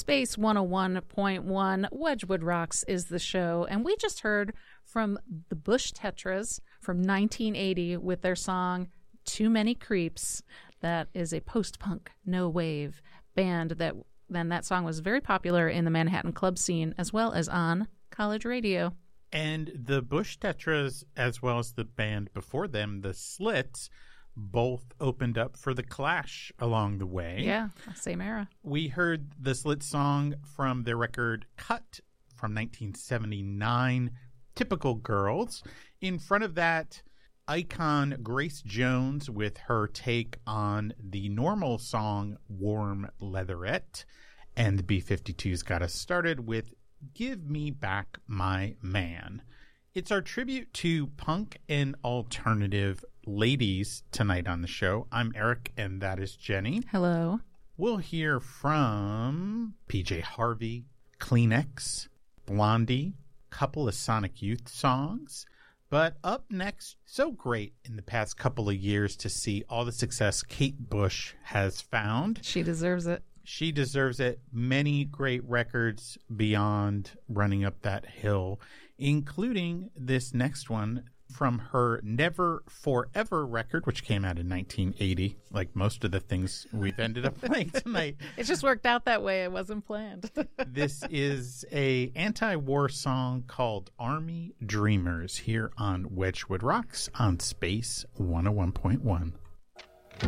Space 101.1, Wedgwood Rocks is the show, and we just heard from the Bush Tetras from 1980 with their song Too Many Creeps. That is a post-punk, no-wave band that song was very popular in the Manhattan club scene as well as on college radio. And the Bush Tetras, as well as the band before them, the Slits, both opened up for the Clash along the way. Yeah, same era. We heard the Slits song from their record Cut from 1979, Typical Girls. In front of that, icon Grace Jones with her take on the Normal song Warm Leatherette. And the B-52s got us started with Give Me Back My Man. It's our tribute to punk and alternative ladies tonight on the show. I'm Eric, and that is Jenny. Hello. We'll hear from PJ Harvey, Kleenex, Blondie, couple of Sonic Youth songs. But up next, so great in the past couple of years to see all the success Kate Bush has found. She deserves it. She deserves it. Many great records beyond Running Up That Hill, including this next one from her Never Forever record, which came out in 1980, like most of the things we've ended up playing tonight. It just worked out that way. It wasn't planned. This is a anti-war song called Army Dreamers here on Wedgwood Rocks on Space 101.1.